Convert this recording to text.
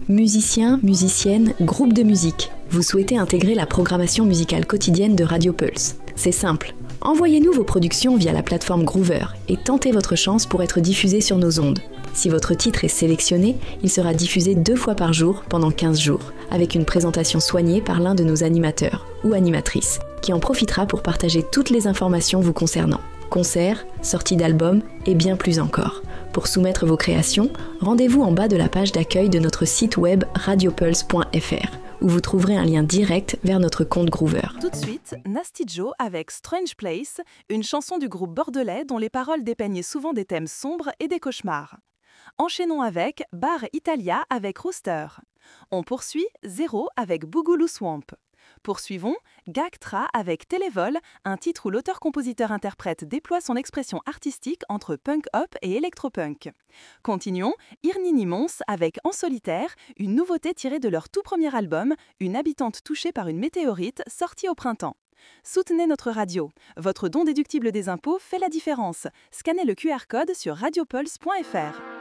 Musiciens, musiciennes, groupes de musique, vous souhaitez intégrer la programmation musicale quotidienne de Radio Pulse. C'est simple. Envoyez-nous vos productions via la plateforme Groover et tentez votre chance pour être diffusé sur nos ondes. Si votre titre est sélectionné, il sera diffusé 2 fois par jour pendant 15 jours, avec une présentation soignée par l'un de nos animateurs ou animatrices, qui en profitera pour partager toutes les informations vous concernant. Concerts, sorties d'albums et bien plus encore. Pour soumettre vos créations, rendez-vous en bas de la page d'accueil de notre site web radiopulse.fr, où vous trouverez un lien direct vers notre compte Groover. Tout de suite, Nasty Joe avec Strange Place, une chanson du groupe bordelais dont les paroles dépeignaient souvent des thèmes sombres et des cauchemars. Enchaînons avec Bar Italia avec Rooster. On poursuit Zero avec Boogaloo Swamp. Poursuivons Gagtra avec Télévol, un titre où l'auteur-compositeur-interprète déploie son expression artistique entre punk-hop et électropunk. Continuons Irnini Mons avec En solitaire, une nouveauté tirée de leur tout premier album, une habitante touchée par une météorite sortie au printemps. Soutenez notre radio. Votre don déductible des impôts fait la différence. Scannez le QR code sur radiopulse.fr.